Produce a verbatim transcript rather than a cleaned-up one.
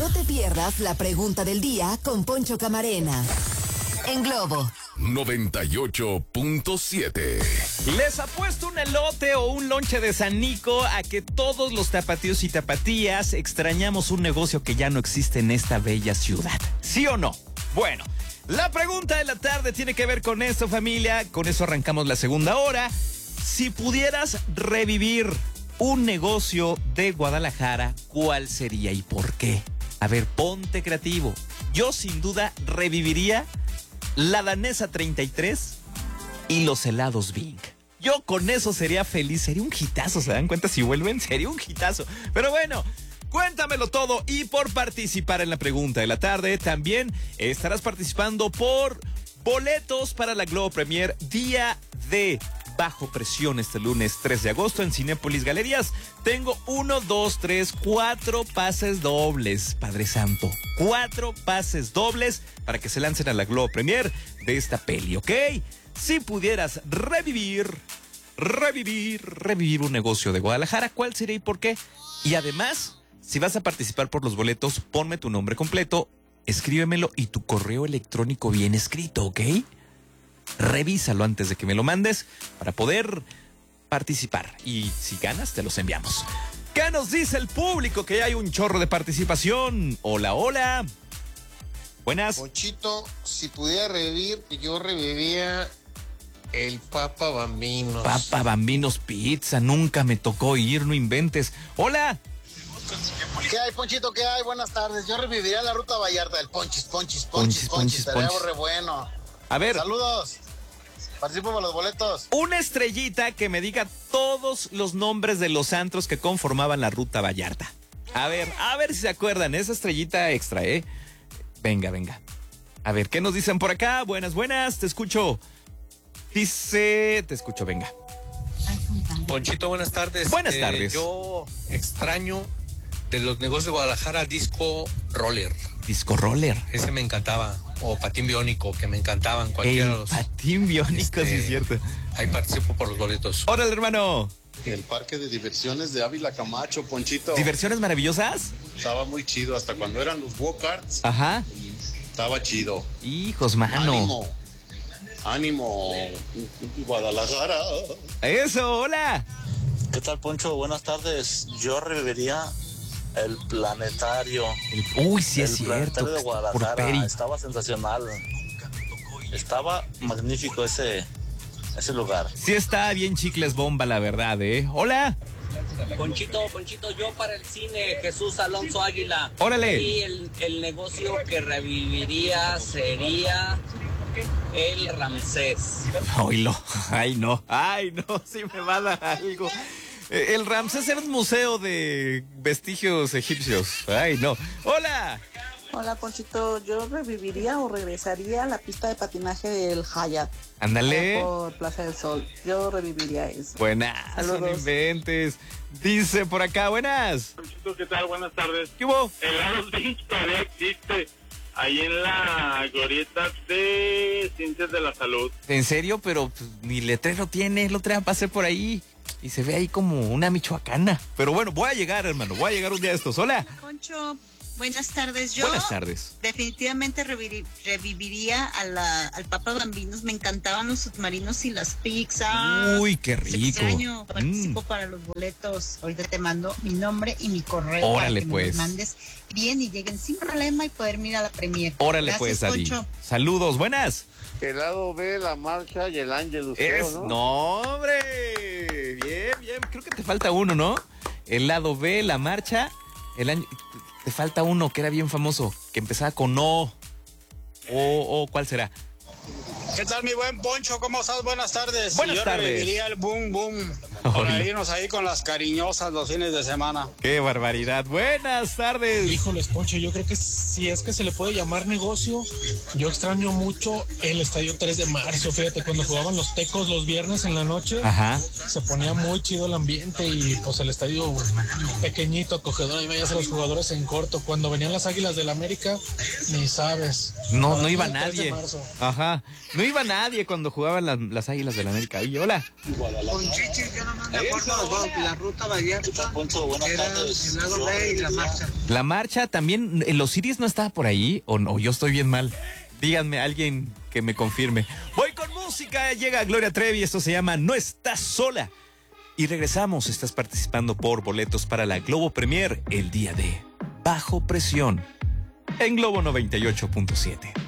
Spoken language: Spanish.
No te pierdas la pregunta del día con Poncho Camarena. En Globo noventa y ocho punto siete. Les apuesto un elote o un lonche de San Nico a que todos los tapatíos y tapatías extrañamos un negocio que ya no existe en esta bella ciudad. ¿Sí o no? Bueno, la pregunta de la tarde tiene que ver con esto, familia. Con eso arrancamos la segunda hora. Si pudieras revivir un negocio de Guadalajara, ¿cuál sería y por qué? A ver, ponte creativo. Yo sin duda reviviría la Danesa treinta y tres y los helados Bing. Yo con eso sería feliz, sería un hitazo, ¿se dan cuenta? Si vuelven, sería un hitazo. Pero bueno, cuéntamelo todo, y por participar en la pregunta de la tarde, también estarás participando por boletos para la Globo Premier Día de Bajo Presión este lunes tres de agosto en Cinépolis Galerías. Tengo uno, dos, tres, cuatro pases dobles, Padre Santo. Cuatro pases dobles para que se lancen a la Globo Premier de esta peli, ¿ok? Si pudieras revivir, revivir, revivir un negocio de Guadalajara, ¿cuál sería y por qué? Y además, si vas a participar por los boletos, ponme tu nombre completo, escríbemelo y tu correo electrónico bien escrito, ¿ok? Revísalo antes de que me lo mandes para poder participar. Y si ganas, te los enviamos. ¿Qué nos dice el público? Que hay un chorro de participación. Hola, hola. Buenas. Ponchito, si pudiera revivir, yo reviviría el Papa Bambinos. Papa Bambinos Pizza. Nunca me tocó ir, no inventes. Hola. ¿Qué hay, Ponchito? ¿Qué hay? Buenas tardes. Yo reviviría la Ruta Vallarta del Ponchis, Ponchis, Ponchis, Ponchis, Ponchis, Ponchis. Estaría Ponchis. re bueno. A ver. Saludos. Participo por los boletos. Una estrellita que me diga todos los nombres de los antros que conformaban la Ruta Vallarta. A ver, a ver si se acuerdan. Esa estrellita extra, ¿eh? Venga, venga. A ver, ¿qué nos dicen por acá? Buenas, buenas. Te escucho. Dice... Te escucho, venga. Ponchito, buenas tardes. Buenas Eh, tardes. yo extraño de los negocios de Guadalajara Disco Roller. Disco Roller. Ese me encantaba. O Patín Biónico, que me encantaban. Cualquiera de El los. patín biónico, Este, sí es cierto. Ahí participo por los boletos. Órale, hermano. El parque de diversiones de Ávila Camacho, Ponchito. ¿Diversiones maravillosas? Estaba muy chido, hasta cuando eran los go-karts, Ajá. estaba chido. Hijos, mano. Ánimo, ánimo, Guadalajara. Eso, hola. ¿Qué tal, Poncho? Buenas tardes. Yo reviviría el planetario. El- Uy, sí el es cierto. planetario de Por Guadalajara. Peri. Estaba sensacional. Estaba magnífico ese, ese lugar. Sí está bien chicles bomba, la verdad, ¿eh? Hola. Ponchito, Ponchito, yo para el cine, Jesús Alonso Águila. Órale. Y el, el negocio que reviviría sería el Ramsés. Oílo. Ay, no. Ay, no. Sí me va a dar algo. Eh, El Ramsés era un museo de vestigios egipcios. Ay, no. Hola. Hola, Ponchito. Yo reviviría o regresaría a la pista de patinaje del Hyatt. Ándale. allá por Plaza del Sol. Yo reviviría eso. Buenas, no Saludos. inventes. Dice por acá, buenas. Ponchito, ¿qué tal? Buenas tardes. ¿Qué hubo? El Helados Bing todavía existe. Ahí en la glorieta de Ciencias de la Salud. En serio, pero pues, ni letrero tiene. El otro día pasé por ahí y se ve ahí como una michoacana. Pero bueno, voy a llegar, hermano. Voy a llegar un día de estos. Hola. Poncho, buenas tardes. Yo Buenas tardes. definitivamente reviri- reviviría a la, al Papa Bambinos. Me encantaban los submarinos y las pizzas. Uy, qué Los rico. extraño. Participo Mm. para los boletos. Ahorita te mando mi nombre y mi correo. Órale, para que pues. me los mandes bien y lleguen sin problema y poder ir a la premier. Órale, Gracias, pues, Adi. Poncho. Saludos, buenas. El lado B, la marcha y el ángel. Es, no, hombre. Bien, bien. Creo que te falta uno, ¿no? El lado B, la marcha. El año. Te falta uno que era bien famoso, que empezaba con O. O, o, ¿cuál será? ¿Qué tal, mi buen Poncho? ¿Cómo estás? Buenas tardes. Buenas Yo tardes. reviviría el boom boom Hola. para irnos ahí con las cariñosas los fines de semana. ¡Qué barbaridad! Buenas tardes. Híjoles, Poncho, yo creo que si es que se le puede llamar negocio, yo extraño mucho el Estadio tres de marzo, fíjate, cuando jugaban los Tecos los viernes en la noche, Ajá. se ponía muy chido el ambiente y pues el estadio pequeñito, acogedor, ahí veías a los jugadores en corto. Cuando venían las Águilas del América, ni sabes. No, Para no mí iba el tres de nadie. marzo. Ajá. No iba nadie cuando jugaban las, las Águilas del América. Y hola. Ponchichi, yo no La ruta Vallarta, Poncho, buenas era tardes. el lado B y la marcha. La marcha también, ¿en los Iris no estaba por ahí? ¿O no? Yo estoy bien mal. Díganme, alguien que me confirme. Voy con música, llega Gloria Trevi, esto se llama No Estás Sola. Y regresamos, estás participando por boletos para la Globo Premier el día de Bajo Presión en Globo noventa y ocho punto siete.